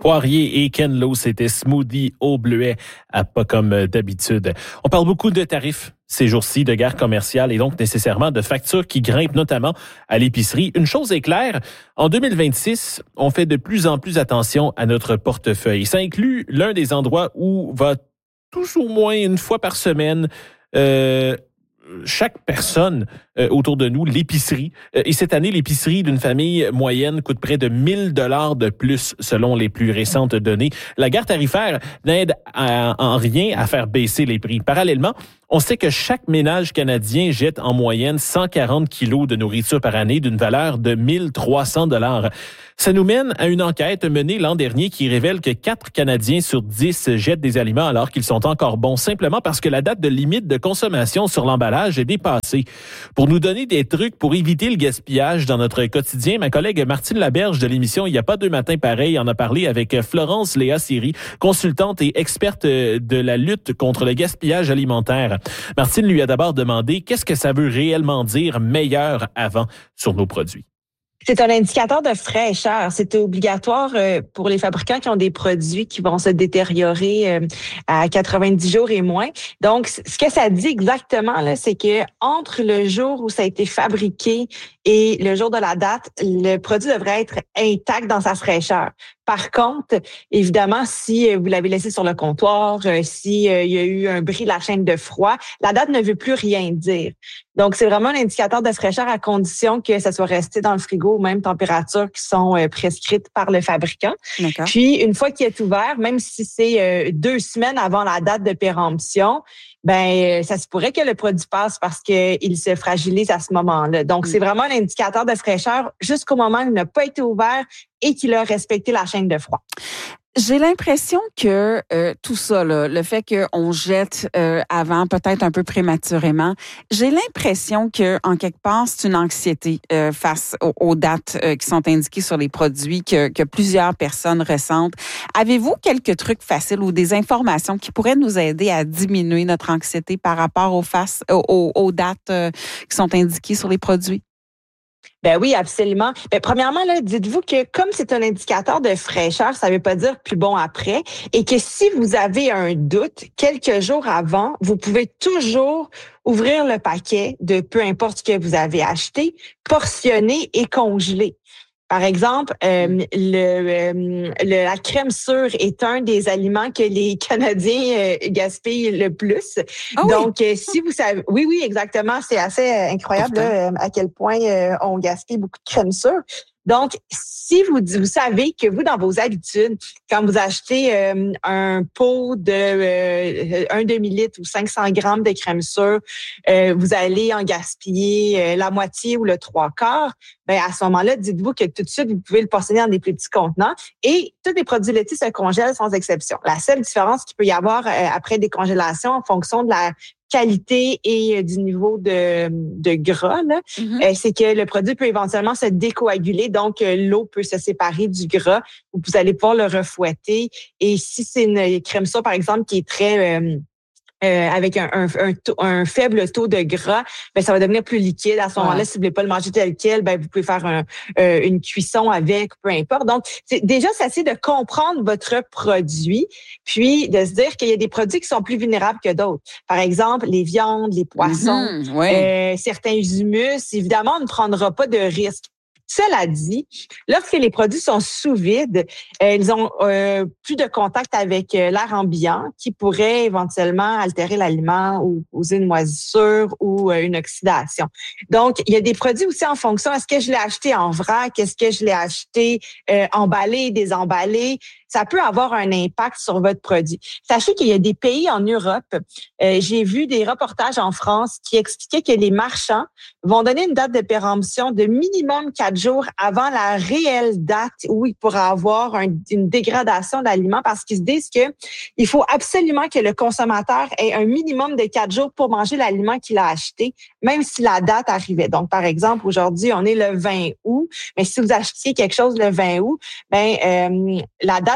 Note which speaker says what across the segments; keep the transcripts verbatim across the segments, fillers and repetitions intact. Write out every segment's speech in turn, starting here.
Speaker 1: Poirier et Ken Lo, c'était smoothie au bleuet, à pas comme d'habitude. On parle beaucoup de tarifs ces jours-ci, de guerre commerciale et donc nécessairement de factures qui grimpent notamment à l'épicerie. Une chose est claire, en deux mille vingt-six, on fait de plus en plus attention à notre portefeuille. Ça inclut l'un des endroits où va toujours moins une fois par semaine euh, chaque personne euh, autour de nous, l'épicerie. Euh, et cette année, l'épicerie d'une famille moyenne coûte près de mille dollars de plus selon les plus récentes données. La guerre tarifaire n'aide à, en rien à faire baisser les prix. Parallèlement, on sait que chaque ménage canadien jette en moyenne cent quarante kilos de nourriture par année d'une valeur de mille trois cents dollars. Ça nous mène à une enquête menée l'an dernier qui révèle que quatre Canadiens sur dix jettent des aliments alors qu'ils sont encore bons, simplement parce que la date de limite de consommation sur l'emballage est dépassée. Pour nous donner des trucs pour éviter le gaspillage dans notre quotidien, ma collègue Martine Laberge de l'émission Il n'y a pas deux matins pareils en a parlé avec Florence Léa Siri, consultante et experte de la lutte contre le gaspillage alimentaire. Martine lui a d'abord demandé qu'est-ce que ça veut réellement dire meilleur avant sur nos produits.
Speaker 2: C'est un indicateur de fraîcheur. C'est obligatoire pour les fabricants qui ont des produits qui vont se détériorer à quatre-vingt-dix jours et moins. Donc, ce que ça dit exactement, là, c'est que entre le jour où ça a été fabriqué et le jour de la date, le produit devrait être intact dans sa fraîcheur. Par contre, évidemment, si vous l'avez laissé sur le comptoir, si il y a eu un bris de la chaîne de froid, la date ne veut plus rien dire. Donc, c'est vraiment un indicateur de fraîcheur à condition que ça soit resté dans le frigo aux mêmes températures qui sont prescrites par le fabricant. D'accord. Puis, une fois qu'il est ouvert, même si c'est deux semaines avant la date de péremption, ben ça se pourrait que le produit passe parce qu'il se fragilise à ce moment-là. Donc, mmh. c'est vraiment un indicateur de fraîcheur jusqu'au moment où il n'a pas été ouvert et qu'il a respecté la chaîne de froid.
Speaker 3: J'ai l'impression que euh, tout ça, là, le fait qu'on jette euh, avant, peut-être un peu prématurément, j'ai l'impression que en quelque part, c'est une anxiété euh, face aux, aux dates euh, qui sont indiquées sur les produits que, que plusieurs personnes ressentent. Avez-vous quelques trucs faciles ou des informations qui pourraient nous aider à diminuer notre anxiété par rapport aux, faces, aux, aux dates euh, qui sont indiquées sur les produits?
Speaker 2: Ben oui, absolument. Ben, premièrement, là, dites-vous que comme c'est un indicateur de fraîcheur, ça ne veut pas dire plus bon après, et que si vous avez un doute, quelques jours avant, vous pouvez toujours ouvrir le paquet de peu importe ce que vous avez acheté, portionner et congeler. Par exemple, euh, le, euh, le, la crème sure est un des aliments que les Canadiens euh, gaspillent le plus. Ah Donc, oui. euh, si vous savez... Oui, oui, exactement. C'est assez euh, incroyable là, à quel point euh, on gaspille beaucoup de crème sure. Donc, si vous, vous savez que vous, dans vos habitudes, quand vous achetez euh, un pot de euh, un demi-litre ou cinq cents grammes de crème sure, euh, vous allez en gaspiller euh, la moitié ou le trois quarts, ben à ce moment-là, dites-vous que tout de suite, vous pouvez le portionner dans des plus petits contenants et tous les produits laitiers se congèlent sans exception. La seule différence qu'il peut y avoir euh, après décongélation en fonction de la qualité et euh, du niveau de, de gras, là, mm-hmm. euh, c'est que le produit peut éventuellement se décoaguler, donc euh, l'eau peut se séparer du gras, vous allez pouvoir le refouetter. Et si c'est une crème sure, par exemple, qui est très... Euh, Euh, avec un, un, un, taux, un faible taux de gras, ben ça va devenir plus liquide. À ce ouais. moment-là, si vous voulez pas le manger tel quel, ben vous pouvez faire un, euh, une cuisson avec, peu importe. Donc, c'est, déjà, c'est assez de comprendre votre produit, puis de se dire qu'il y a des produits qui sont plus vulnérables que d'autres. Par exemple, les viandes, les poissons, mm-hmm, ouais. euh, certains humus. Évidemment, on ne prendra pas de risque. Cela dit, lorsque les produits sont sous vide, euh, ils ont euh, plus de contact avec euh, l'air ambiant qui pourrait éventuellement altérer l'aliment ou causer une moisissure ou euh, une oxydation. Donc, il y a des produits aussi en fonction, est-ce que je l'ai acheté en vrac, est-ce que je l'ai acheté euh, emballé, désemballé? Ça peut avoir un impact sur votre produit. Sachez qu'il y a des pays en Europe, euh, j'ai vu des reportages en France qui expliquaient que les marchands vont donner une date de péremption de minimum quatre jours avant la réelle date où il pourra avoir un, une dégradation d'aliment parce qu'ils se disent que il faut absolument que le consommateur ait un minimum de quatre jours pour manger l'aliment qu'il a acheté, même si la date arrivait. Donc, par exemple, aujourd'hui, on est le vingt août, mais si vous achetiez quelque chose le vingt août, ben euh, la date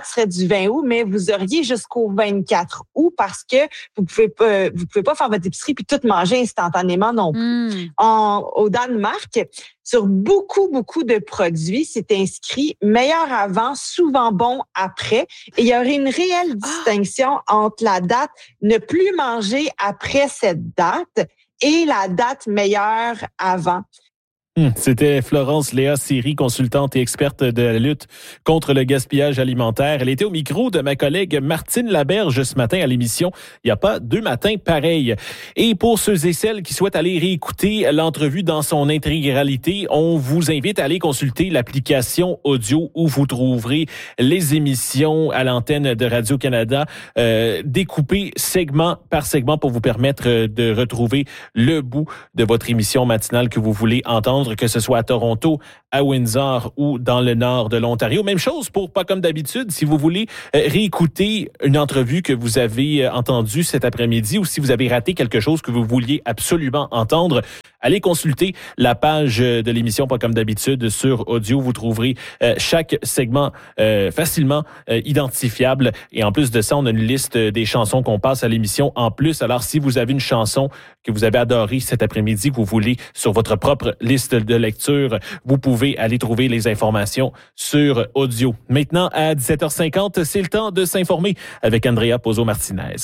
Speaker 2: date serait du vingt août, mais vous auriez jusqu'au vingt-quatre août parce que vous pouvez pas, vous pouvez pas faire votre épicerie puis tout manger instantanément non plus. Mm. En, au Danemark, sur beaucoup, beaucoup de produits, c'est inscrit meilleur avant, souvent bon après. Et il y aurait une réelle distinction ah. entre la date ne plus manger après cette date et la date meilleure avant.
Speaker 1: C'était Florence Léa Siri, consultante et experte de la lutte contre le gaspillage alimentaire. Elle était au micro de ma collègue Martine Laberge ce matin à l'émission. Il n'y a pas deux matins pareils. Et pour ceux et celles qui souhaitent aller réécouter l'entrevue dans son intégralité, on vous invite à aller consulter l'application audio où vous trouverez les émissions à l'antenne de Radio-Canada euh, découpées segment par segment pour vous permettre de retrouver le bout de votre émission matinale que vous voulez entendre, que ce soit à Toronto, à Windsor ou dans le nord de l'Ontario. Même chose pour Pas comme d'habitude. Si vous voulez réécouter une entrevue que vous avez entendue cet après-midi ou si vous avez raté quelque chose que vous vouliez absolument entendre, allez consulter la page de l'émission Pas comme d'habitude sur audio. Vous trouverez chaque segment euh, facilement euh, identifiable. Et en plus de ça, on a une liste des chansons qu'on passe à l'émission en plus. Alors, si vous avez une chanson que vous avez adorée cet après-midi, que vous voulez sur votre propre liste de lecture, vous pouvez aller trouver les informations sur audio. Maintenant, à dix-sept heures cinquante, c'est le temps de s'informer avec Andrea Pozzo-Martinez.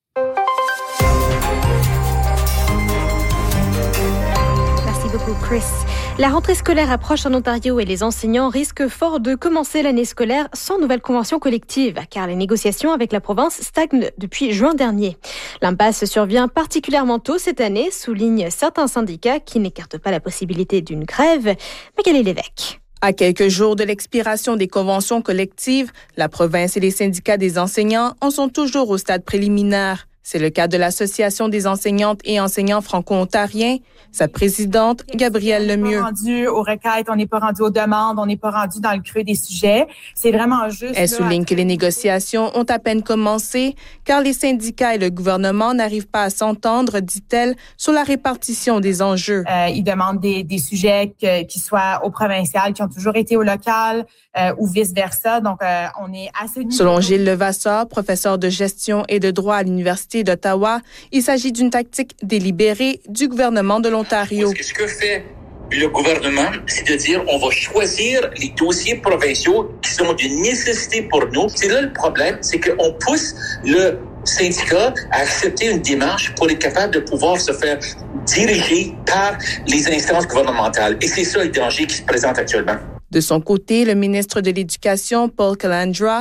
Speaker 4: Merci beaucoup, Chris. La rentrée scolaire approche en Ontario et les enseignants risquent fort de commencer l'année scolaire sans nouvelle convention collective, car les négociations avec la province stagnent depuis juin dernier. L'impasse survient particulièrement tôt cette année, soulignent certains syndicats qui n'écartent pas la possibilité d'une grève. Magali Lévesque.
Speaker 5: À quelques jours de l'expiration des conventions collectives, la province et les syndicats des enseignants en sont toujours au stade préliminaire. C'est le cas de l'Association des enseignantes et enseignants franco-ontariens. Sa présidente, Gabrielle Lemieux.
Speaker 6: On n'est pas rendu aux requêtes, on n'est pas rendu aux demandes, on n'est pas rendu dans le creux des sujets. C'est vraiment juste...
Speaker 5: Elle souligne que les négociations ont à peine commencé, car les syndicats et le gouvernement n'arrivent pas à s'entendre, dit-elle, sur la répartition des enjeux.
Speaker 6: Euh, ils demandent des, des sujets que, qui soient au provincial, qui ont toujours été au local, euh, ou vice-versa. Donc, euh, on est assez...
Speaker 5: Selon Gilles Levasseur, professeur de gestion et de droit à l'Université d'Ottawa, il s'agit d'une tactique délibérée du gouvernement de l'Ontario.
Speaker 7: Ce que fait le gouvernement, c'est de dire on va choisir les dossiers provinciaux qui sont d'une nécessité pour nous. C'est là le problème, c'est qu'on pousse le syndicat à accepter une démarche pour être capable de pouvoir se faire diriger par les instances gouvernementales. Et c'est ça le danger qui se présente actuellement.
Speaker 5: De son côté, le ministre de l'Éducation, Paul Calandra,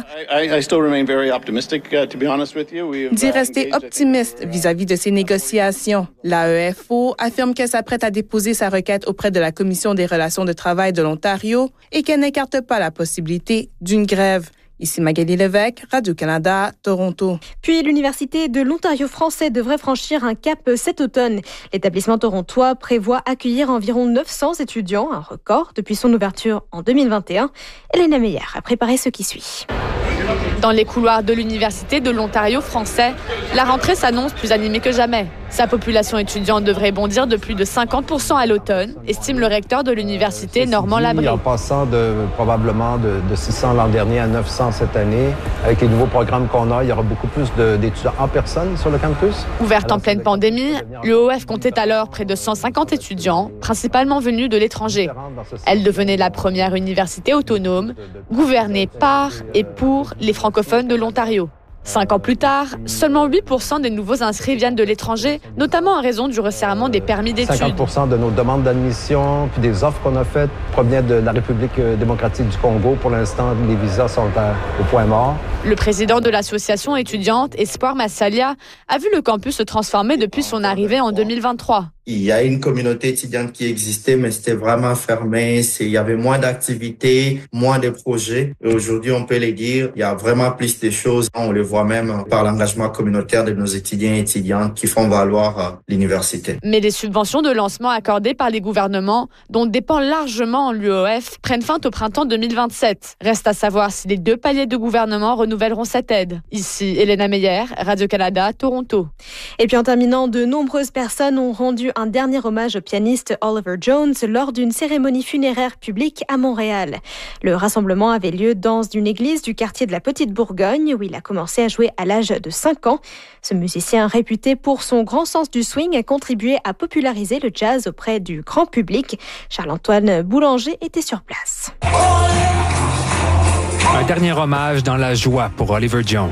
Speaker 5: dit rester optimiste vis-à-vis de ces négociations. L'A E F O affirme qu'elle s'apprête à déposer sa requête auprès de la Commission des relations de travail de l'Ontario et qu'elle n'écarte pas la possibilité d'une grève. Ici Magali Lévesque, Radio-Canada, Toronto.
Speaker 4: Puis l'Université de l'Ontario français devrait franchir un cap cet automne. L'établissement torontois prévoit accueillir environ neuf cents étudiants, un record depuis son ouverture en deux mille vingt et un. Hélène Meyer a préparé ce qui suit.
Speaker 8: Dans les couloirs de l'Université de l'Ontario français, la rentrée s'annonce plus animée que jamais. Sa population étudiante devrait bondir de plus de cinquante pour cent à l'automne, estime le recteur de l'université, Normand Labrie.
Speaker 9: En passant de probablement de, de six cents l'an dernier à neuf cents cette année, avec les nouveaux programmes qu'on a, il y aura beaucoup plus de, d'étudiants en personne sur le campus.
Speaker 8: Ouverte alors, en pleine pandémie, l'U O F comptait alors près de cent cinquante étudiants, principalement venus de l'étranger. Elle devenait la première université autonome, gouvernée par et pour les francophones de l'Ontario. Cinq ans plus tard, seulement huit pour cent des nouveaux inscrits viennent de l'étranger, notamment en raison du resserrement des permis d'études.
Speaker 9: cinquante pour cent de nos demandes d'admission puis des offres qu'on a faites proviennent de la République démocratique du Congo. Pour l'instant, les visas sont à, au point mort.
Speaker 8: Le président de l'association étudiante, Espoir Massalia, a vu le campus se transformer depuis son arrivée en deux mille vingt-trois.
Speaker 10: Il y a une communauté étudiante qui existait, mais c'était vraiment fermé. C'est, il y avait moins d'activités, moins de projets. Et aujourd'hui, on peut les dire, il y a vraiment plus de choses. On le voit même par l'engagement communautaire de nos étudiants et étudiantes qui font valoir l'université.
Speaker 8: Mais les subventions de lancement accordées par les gouvernements, dont dépend largement l'U O F, prennent fin au printemps deux mille vingt-sept. Reste à savoir si les deux paliers de gouvernement renouvelleront cette aide. Ici, Hélène Meyer, Radio-Canada, Toronto.
Speaker 4: Et puis en terminant, de nombreuses personnes ont rendu un dernier hommage au pianiste Oliver Jones lors d'une cérémonie funéraire publique à Montréal. Le rassemblement avait lieu dans une église du quartier de la Petite Bourgogne où il a commencé à jouer à l'âge de cinq ans. Ce musicien réputé pour son grand sens du swing a contribué à populariser le jazz auprès du grand public. Charles-Antoine Boulanger était sur place.
Speaker 11: Un dernier hommage dans la joie pour Oliver Jones.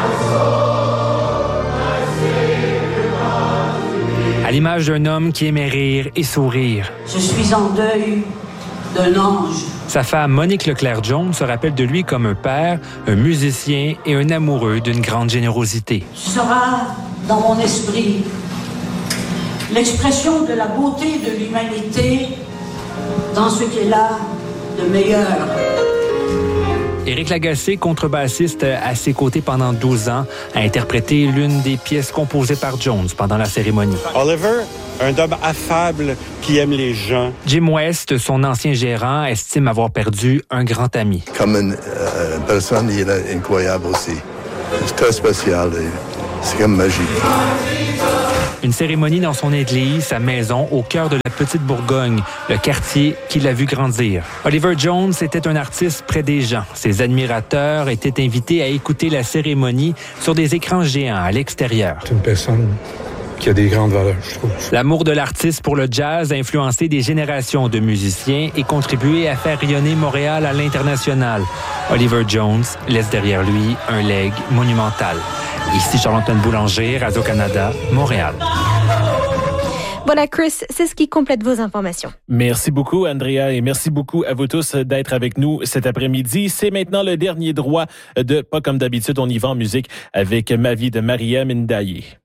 Speaker 11: À l'image d'un homme qui aimait rire et sourire.
Speaker 12: Je suis en deuil d'un ange.
Speaker 11: Sa femme Monique Leclerc-Jones se rappelle de lui comme un père, un musicien et un amoureux d'une grande générosité.
Speaker 12: Tu seras dans mon esprit l'expression de la beauté de l'humanité dans ce qu'elle a de meilleur.
Speaker 11: Éric Lagacé, contrebassiste à ses côtés pendant douze ans, a interprété l'une des pièces composées par Jones pendant la cérémonie.
Speaker 13: Oliver, un homme affable qui aime les gens.
Speaker 11: Jim West, son ancien gérant, estime avoir perdu un grand ami.
Speaker 14: Comme une euh, personne, il est incroyable aussi. C'est très spécial. C'est comme magique.
Speaker 11: Une cérémonie dans son église, sa maison, au cœur de la Petite Bourgogne, le quartier qui l'a vu grandir. Oliver Jones était un artiste près des gens. Ses admirateurs étaient invités à écouter la cérémonie sur des écrans géants à l'extérieur.
Speaker 15: C'est une personne qui a des grandes valeurs, je trouve.
Speaker 11: L'amour de l'artiste pour le jazz a influencé des générations de musiciens et contribué à faire rayonner Montréal à l'international. Oliver Jones laisse derrière lui un legs monumental. Ici Charles-Antoine Boulanger, Radio-Canada, Montréal.
Speaker 4: Voilà, Chris, c'est ce qui complète vos informations.
Speaker 1: Merci beaucoup, Andrea, et merci beaucoup à vous tous d'être avec nous cet après-midi. C'est maintenant le dernier droit de Pas comme d'habitude, on y va en musique avec Ma vie de Maria Mindaye.